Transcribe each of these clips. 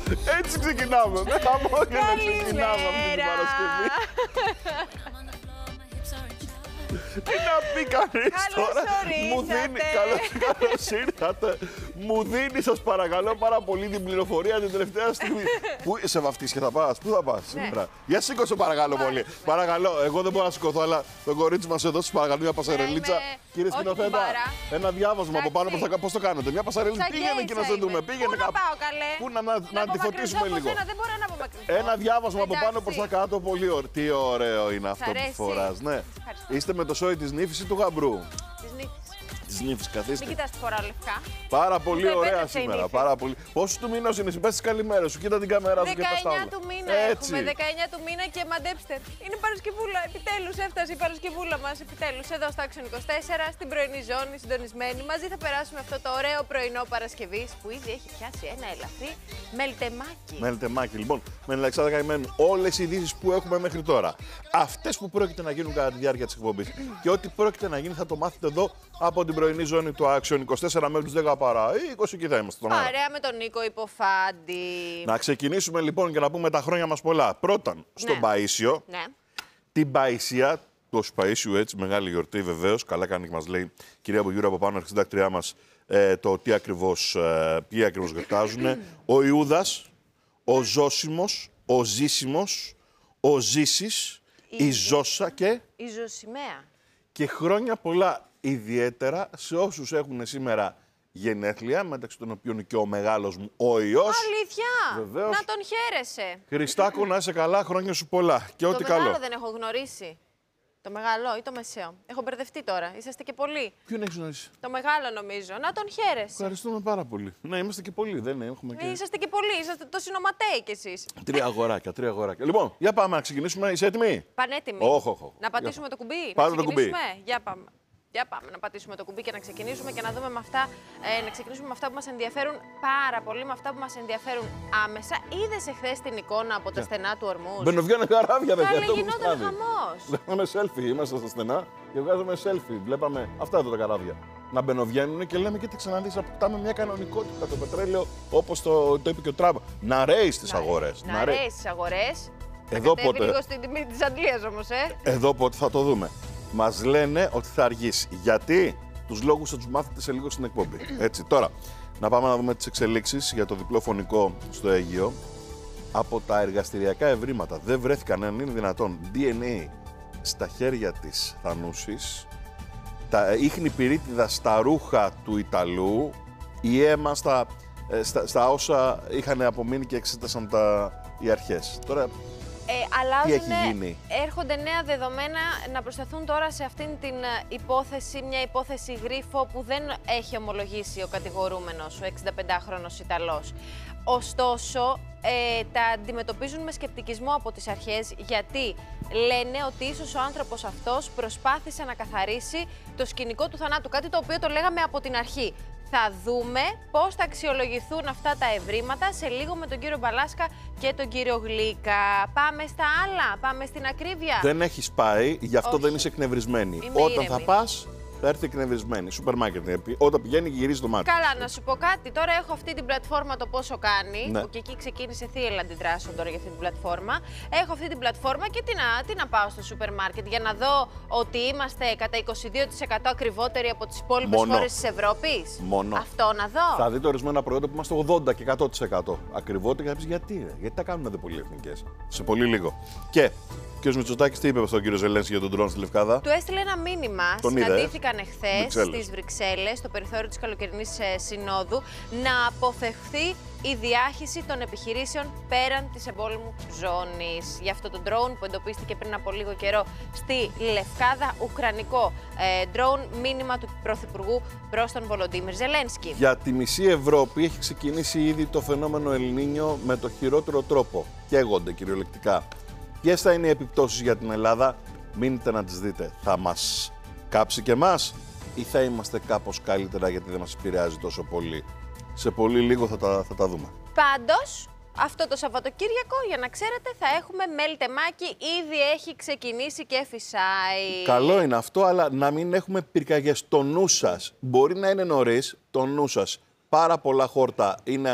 Έτσι ξεκινάμε. Με χαμόγελο ξεκινάμε αυτή την Παρασκευή. Τι να πει κανείς τώρα. Μου δίνει. Καλώς ήρθατε. Μου δίνει, σας παρακαλώ πάρα πολύ, την πληροφορία την τελευταία στιγμή. Πού σε βαφτίσια θα πας, πού θα πας σήμερα. Για σήκωσε παρακαλώ πολύ. Παρακαλώ, εγώ δεν μπορώ να σηκωθώ, αλλά το κορίτσι μας εδώ, σας παρακαλώ, μια πασαρελίτσα. Κύριε σκηνοθέτα, ένα διάβασμα από πάνω προς τα κάτω. Πώς το κάνετε, μια πασαρελίτσα. Πήγαινε εκεί να σε δούμε. Πήγαινε κάπου. Πού να αντιφωτίσουμε λίγο. Ένα διάβασμα από πάνω προς τα κάτω, πολύ ωραίο. Τι ωραίο είναι αυτό που φοράς, ναι. Είστε με το σόι της νύφης ή του γαμπρού. Της νύφης, καθίστε. Μην κοιτάς τη φορά λευκά. Πάρα πολύ ωραία σήμερα. Πάρα πολύ. Πόσο του μήνα είναι, πες τις καλημέρες σου, κοίτα την κάμερα σου και πες τα όλα. 19 του μήνα έχουμε, 19 του μήνα και μαντέψτε. Είναι Παρασκευούλα, επιτέλους έφτασε η Παρασκευούλα μας, επιτέλους. Εδώ στο Action 24, στην πρωινή ζώνη, συντονισμένη. Μαζί θα περάσουμε αυτό το ωραίο πρωινό Παρασκευής που ήδη έχει πιάσει ένα ελαφρύ μελτεμάκι. Μελτεμάκι, λοιπόν, με την Αλεξάνδρα Καημένη, όλες οι ειδήσεις που έχουμε μέχρι τώρα, αυτές που πρόκειται να γίνουν κατά τη διάρκεια της εκπομπής και ό,τι πρόκειται να γίνει θα το μάθετε εδώ από την πρωινή ζώνη του Action 24 μέχρι τις 10 παρά 20 και θα είμαστε. Παρέα με τον Νίκο Υποφάντη. Να ξεκινήσουμε λοιπόν και να πούμε τα χρόνια μας πολλά. Πρώτον, στον Παΐσιο, την Παΐσια, του Παΐσιου, έτσι, μεγάλη γιορτή βεβαίως. Καλά κάνει και μας λέει η κυρία Μπουγιούρα από πάνω, αρχισυντάκτριά μας, το τι ακριβώς, ποιοι ακριβώς γιορτάζουν. Ο Ιούδας, ο Ζώσιμος, ο Ζήσιμος, ο Ζήσης, η Ζώσα και... η Ζωσιμαία. Και χρόνια πολλά ιδιαίτερα σε όσους έχουν σήμερα γενέθλια, μεταξύ των οποίων και ο μεγάλος μου ο Υιός. Αλήθεια! Βεβαίως. Να τον χαίρεσαι. Χριστάκο, να είσαι καλά, χρόνια σου πολλά. Και ό,τι καλό. Το μεγάλο δεν έχω γνωρίσει. Το μεγάλο ή το μεσαίο. Έχω μπερδευτεί τώρα. Είσαστε και πολλοί. Ποιον έχεις γνωρίσει? Το μεγάλο νομίζω. Να τον χαίρεσαι. Ευχαριστούμε πάρα πολύ. Ναι, είμαστε και πολλοί. Δεν έχουμε και... Είσαστε και πολλοί. Είσαστε το συνωματέοι κι εσείς. Τρία αγοράκια. Λοιπόν, για πάμε να ξεκινήσουμε. Είσαι έτοιμη? Πανέτοιμη. Να πατήσουμε το κουμπί. Πάρε το κουμπί. Για πάμε. Για πάμε να πατήσουμε το κουμπί και να ξεκινήσουμε και να δούμε με αυτά, να ξεκινήσουμε με αυτά που μας ενδιαφέρουν πάρα πολύ, με αυτά που μας ενδιαφέρουν άμεσα. Είδες εχθές την εικόνα από τα στενά του Ορμούς? Μπαινοβγαίνε καράβια, παιδιά. Καλή, γινόταν χαμός. Βλέπαμε selfie, είμαστε στα στενά και βγάζαμε selfie. Βλέπαμε αυτά εδώ τα καράβια να μπαινοβγαίνουν και λέμε και τι ξαναδείς, αποκτάμε μια κανονικότητα το πετρέλαιο, όπως το είπε και ο Τραμπ. Να ρέει στις αγορές. Να ρέει στις αγορές. Εδώ πότε. Λίγο στην τιμή της Αγγλίας όμως, Εδώ πότε θα το δούμε. Μας λένε ότι θα αργήσει. Γιατί? Τους λόγους θα τους μάθετε σε λίγο στην εκπομπή. Έτσι, τώρα, να πάμε να δούμε τις εξελίξεις για το διπλό φωνικό στο Αίγυο. Από τα εργαστηριακά ευρήματα δεν βρέθηκαν, αν είναι δυνατόν, DNA στα χέρια της Θανούσης, τα ίχνη πυρίτιδα στα ρούχα του Ιταλού, η αίμα στα όσα είχαν απομείνει και εξέτασαν οι αρχές. Τώρα, αλλάζουν, έρχονται νέα δεδομένα να προσταθούν τώρα σε αυτήν την υπόθεση, μια υπόθεση γρίφο που δεν έχει ομολογήσει ο κατηγορούμενος, ο 65χρονος Ιταλός. Ωστόσο, τα αντιμετωπίζουν με σκεπτικισμό από τις αρχές, γιατί λένε ότι ίσως ο άνθρωπος αυτός προσπάθησε να καθαρίσει το σκηνικό του θανάτου, κάτι το οποίο το λέγαμε από την αρχή. Θα δούμε πώς θα αξιολογηθούν αυτά τα ευρήματα σε λίγο με τον κύριο Μπαλάσκα και τον κύριο Γλίκα. Πάμε στα άλλα, πάμε στην ακρίβεια. Δεν έχεις πάει, γι' αυτό δεν είσαι εκνευρισμένη. Όταν θα πας, θα έρθει εκνευρισμένη. Σούπερ μάρκετ. Όταν πηγαίνει και γυρίζει το μάτι. Καλά, να σου πω κάτι. Τώρα έχω αυτή την πλατφόρμα το πόσο κάνει. Που και εκεί ξεκίνησε θύελλα αντιδράσεων τώρα για αυτή την πλατφόρμα. Έχω αυτή την πλατφόρμα και τι να πάω στο σούπερ μάρκετ για να δω ότι είμαστε κατά 22% ακριβότεροι από τις υπόλοιπες χώρες της Ευρώπης. Μόνο. Αυτό να δω. Θα δείτε ορισμένα προϊόντα που είμαστε 80 και 100% ακριβότεροι και θα πεις γιατί τα κάνουν δε πολυεθνικές. Σε πολύ λίγο. Και ο κ. Μητσοτάκης τι είπε στον κύριο Ζελένσκι για τον ντρόν στη Λευκάδα? Του έστειλε ένα μήνυμα. Συναντήθηκαν εχθές στις Βρυξέλλες, στο περιθώριο της καλοκαιρινής συνόδου, να αποφευχθεί η διάχυση των επιχειρήσεων πέραν της εμπόλεμου ζώνης. Για αυτό το ντρόουν που εντοπίστηκε πριν από λίγο καιρό στη Λευκάδα, ουκρανικό ντρόουν, μήνυμα του Πρωθυπουργού προς τον Βολοντίμιρ Ζελένσκι. Για τη μισή Ευρώπη έχει ξεκινήσει ήδη το φαινόμενο Ελνίνιο με το χειρότερο τρόπο. Καίγονται κυριολεκτικά. Ποιες θα είναι οι επιπτώσεις για την Ελλάδα? Μείνετε να τις δείτε. Θα μας κάψει και εμάς ή θα είμαστε κάπως καλύτερα γιατί δεν μας επηρεάζει τόσο πολύ? Σε πολύ λίγο θα τα δούμε. Πάντως, αυτό το Σαββατοκύριακο, για να ξέρετε, θα έχουμε μελτεμάκι. Ήδη έχει ξεκινήσει και φυσάει. Καλό είναι αυτό, αλλά να μην έχουμε πυρκαγιές. Το νου σας. Μπορεί να είναι νωρίς, το νου σας. Πάρα πολλά χόρτα είναι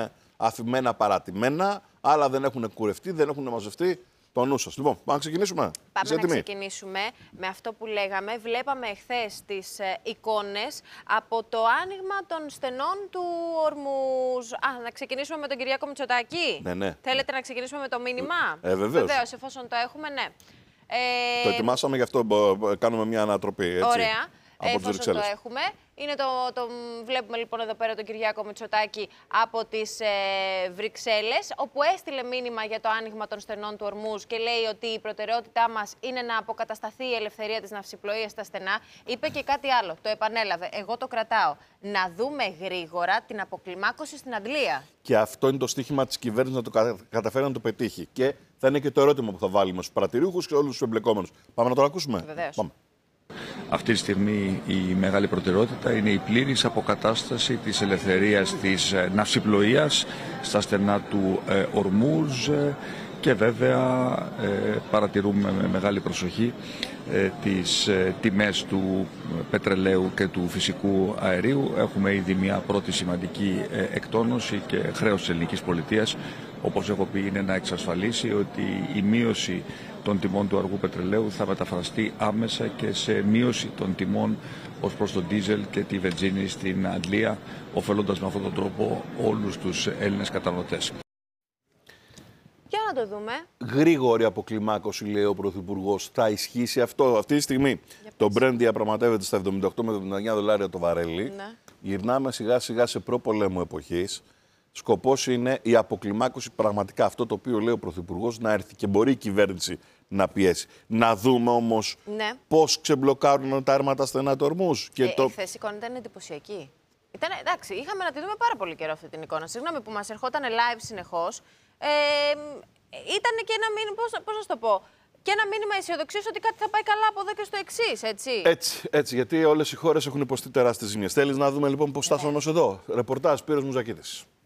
αφημένα, παρατημένα, άλλα δεν έχουν κουρευτεί, δεν έχουν μαζευτεί. Το νου σας. Λοιπόν, πάμε να ξεκινήσουμε. Πάμε να ξεκινήσουμε με αυτό που λέγαμε. Βλέπαμε εχθές τις εικόνες από το άνοιγμα των στενών του Ορμούζ. Να ξεκινήσουμε με τον Κυριάκο Μητσοτάκη. Ναι. Θέλετε να ξεκινήσουμε με το μήνυμα? Βεβαίως, εφόσον το έχουμε, ναι. Το ετοιμάσαμε, γι' αυτό κάνουμε μια ανατροπή. Έτσι, ωραία. Εφόσον το έχουμε. Βλέπουμε λοιπόν εδώ πέρα τον Κυριάκο Μητσοτάκη από τις Βρυξέλλες, όπου έστειλε μήνυμα για το άνοιγμα των στενών του Ορμούζ και λέει ότι η προτεραιότητά μας είναι να αποκατασταθεί η ελευθερία της ναυσιπλοείας στα στενά. Είπε και κάτι άλλο, το επανέλαβε. Εγώ το κρατάω. Να δούμε γρήγορα την αποκλιμάκωση στην Αντλία. Και αυτό είναι το στοίχημα της κυβέρνησης, να το καταφέρει να το πετύχει. Και θα είναι και το ερώτημα που θα βάλουμε στους παρατηρούχους και όλους τους εμπλεκόμενους. Πάμε να το ακούσουμε. Βεβαίως. Πάμε. Αυτή τη στιγμή η μεγάλη προτεραιότητα είναι η πλήρης αποκατάσταση της ελευθερίας της ναυσιπλοείας στα στενά του Ορμούζ και βέβαια παρατηρούμε με μεγάλη προσοχή τις τιμές του πετρελαίου και του φυσικού αερίου. Έχουμε ήδη μια πρώτη σημαντική εκτόνωση και χρέος της ελληνικής πολιτείας, όπως έχω πει, είναι να εξασφαλίσει ότι η μείωση των τιμών του αργού πετρελαίου θα μεταφραστεί άμεσα και σε μείωση των τιμών ως προς τον ντίζελ και τη βενζίνη στην Αντλία, ωφελώντας με αυτόν τον τρόπο όλους τους Έλληνες καταναλωτές. Για να το δούμε. Γρήγορη αποκλιμάκωση, λέει ο Πρωθυπουργός. Θα ισχύσει αυτό? Αυτή τη στιγμή το Brent διαπραγματεύεται στα 78 με 79 δολάρια το βαρέλι. Ναι. Γυρνάμε σιγά σιγά σε προπολέμου εποχής. Σκοπός είναι η αποκλιμάκωση, πραγματικά αυτό το οποίο λέει ο Πρωθυπουργός, να έρθει και μπορεί η κυβέρνηση να πιέσει. Να δούμε όμως πώς ξεμπλοκάρουν τα έρματα στενά του Ορμούζ. Χθες η εικόνα ήταν εντυπωσιακή. Εντάξει, είχαμε να τη δούμε πάρα πολύ καιρό αυτή την εικόνα. Συγγνώμη που μας ερχόταν live συνεχώς. Ήταν και ένα μήνυμα, πώς να σου το πω, και ένα μήνυμα αισιοδοξίας ότι κάτι θα πάει καλά από εδώ και στο εξής, έτσι. Έτσι, γιατί όλες οι χώρες έχουν υποστεί τεράστιες ζημιές. Θέλεις να δούμε λοιπόν πώς φτάσαμε ως εδώ? Ρεπορτάζ Σπύρος Μουζακίτης.